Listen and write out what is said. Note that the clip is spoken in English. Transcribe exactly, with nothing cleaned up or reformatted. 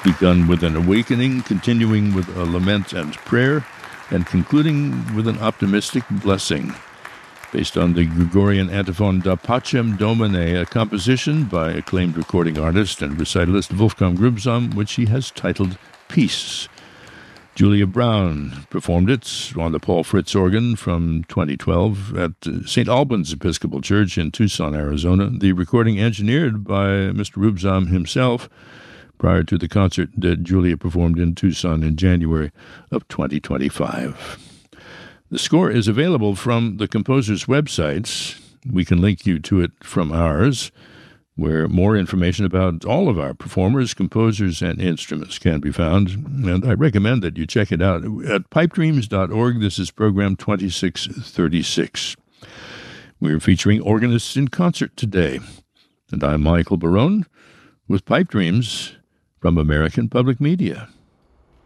begun with an awakening, continuing with a lament and prayer, and concluding with an optimistic blessing, based on the Gregorian antiphon Da Pacem Domine, a composition by acclaimed recording artist and recitalist Wolfgang Grubsam, which he has titled Peace. Julia Brown performed it on the Paul Fritz organ from twenty twelve at Saint Albans Episcopal Church in Tucson, Arizona. The recording engineered by Mister Grubsam himself prior to the concert that Julia performed in Tucson in January of twenty twenty-five. The score is available from the composer's websites. We can link you to it from ours, where more information about all of our performers, composers, and instruments can be found. And I recommend that you check it out at pipe dreams dot org. This is program twenty-six thirty-six. We're featuring organists in concert today. And I'm Michael Barone with Pipe Dreams from American Public Media.